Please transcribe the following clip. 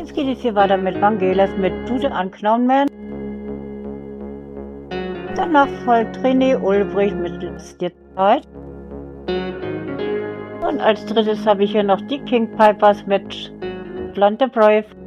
Jetzt geht es hier weiter mit Vangelis mit Do the Unknown Man. Danach folgt René Ulbricht mit Lass dir Zeit. Und als drittes habe ich hier noch die King Pipers mit Blunt the Brave.